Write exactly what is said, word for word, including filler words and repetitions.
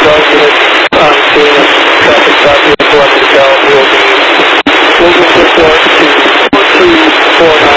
twelve units, um, seeing a traffic stop here for Columbia Cal. We'll be moving this work to two four nine.